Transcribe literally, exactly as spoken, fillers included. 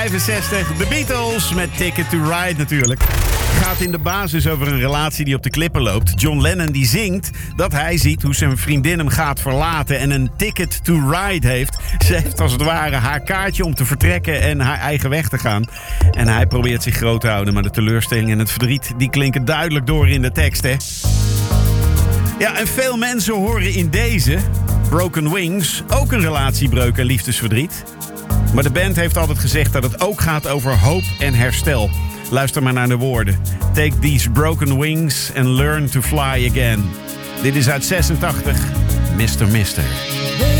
vijfenzestig, The Beatles met Ticket to Ride natuurlijk. Gaat in de basis over een relatie die op de klippen loopt. John Lennon die zingt dat hij ziet hoe zijn vriendin hem gaat verlaten en een ticket to ride heeft. Ze heeft als het ware haar kaartje om te vertrekken en haar eigen weg te gaan. En hij probeert zich groot te houden, maar de teleurstelling en het verdriet die klinken duidelijk door in de tekst, hè. Ja, en veel mensen horen in deze, Broken Wings, ook een relatiebreuk en liefdesverdriet. Maar de band heeft altijd gezegd dat het ook gaat over hoop en herstel. Luister maar naar de woorden. Take these broken wings and learn to fly again. Dit is uit zesentachtig, mister Mister.